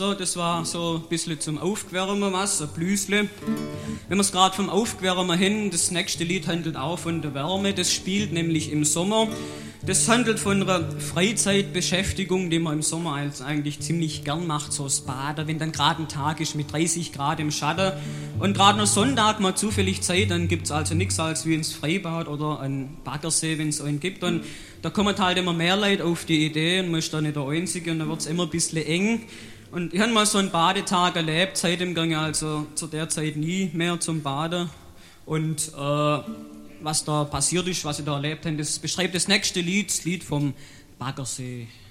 So, das war so ein bisschen zum Aufwärmen was, ein Blüsle. Wenn wir es gerade vom Aufwärmen hin, das nächste Lied handelt auch von der Wärme, das spielt nämlich im Sommer. Das handelt von einer Freizeitbeschäftigung, die man im Sommer eigentlich ziemlich gern macht, so das Baden, wenn dann gerade ein Tag ist mit 30 Grad im Schatten und gerade noch Sonntag mal zufällig Zeit, dann gibt es also nichts als wie ins Freibad oder ein Baggersee, wenn es einen gibt. Und da kommen halt immer mehr Leute auf die Idee und man ist da nicht der Einzige und dann wird es immer ein bisschen eng. Und ich habe mal so einen Badetag erlebt, seitdem ging ich also zu der Zeit nie mehr zum Baden. Und was da passiert ist, was ich da erlebt habe, das beschreibt das nächste Lied, das Lied vom Baggersee.